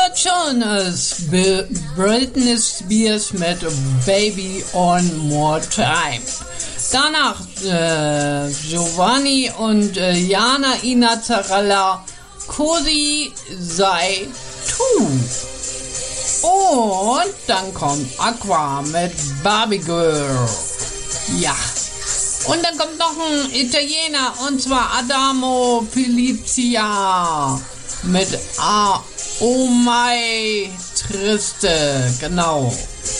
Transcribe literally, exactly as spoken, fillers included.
George Jonas, B- Britney Spears mit Baby One More Time. Danach äh, Giovanni und äh, Jana Inazzarella, Cosi sei tu. Und dann kommt Aqua mit Barbie Girl. Ja. Und dann kommt noch ein Italiener, und zwar Adamo Filipzia mit A Oh My Triste. Genau.